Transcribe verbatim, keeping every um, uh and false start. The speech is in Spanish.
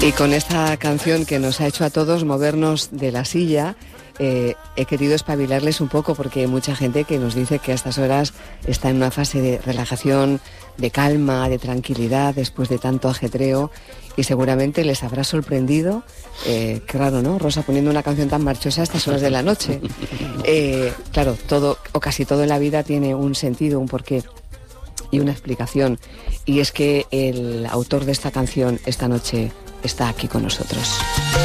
Y con esta canción que nos ha hecho a todos movernos de la silla, eh, he querido espabilarles un poco, porque hay mucha gente que nos dice que a estas horas está en una fase de relajación, de calma, de tranquilidad después de tanto ajetreo, y seguramente les habrá sorprendido, eh, qué raro, ¿no? Rosa poniendo una canción tan marchosa a estas horas de la noche. Eh, claro, todo o casi todo en la vida tiene un sentido, un porqué y una explicación, y es que el autor de esta canción esta noche está aquí con nosotros.